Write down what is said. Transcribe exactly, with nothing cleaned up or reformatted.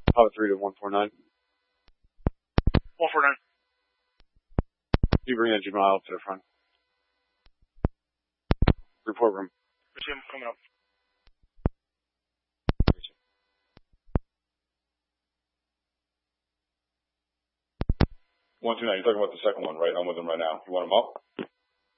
Papa three to one four nine. one four nine. You bring that juvenile up to the front. Report room. I see him coming up. one two nine, you're talking about the second one, right? I'm with him right now. You want him up?